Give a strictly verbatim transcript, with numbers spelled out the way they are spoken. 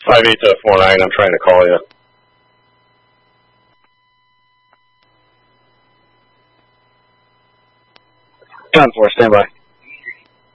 five eight four nine, I'm trying to call you. ten four, stand by.